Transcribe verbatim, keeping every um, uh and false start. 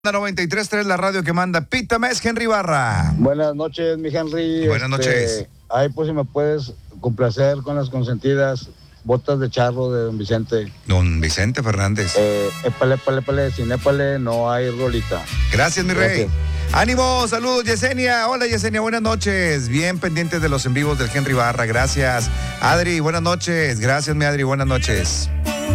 noventa y tres punto tres, la radio que manda. Pítame, es Henry Barra. Buenas noches, mi Henry. Buenas noches. Este, ahí pues si me puedes complacer con las consentidas botas de charro de don Vicente. Don Vicente Fernández. Eh, épale, épale, épale, sin épale no hay rolita. Gracias, mi rey. Gracias. Ánimo, saludos, Yesenia. Hola, Yesenia, buenas noches. Bien pendientes de los en vivos del Henry Barra, gracias. Adri, buenas noches. Gracias, mi Adri, buenas noches.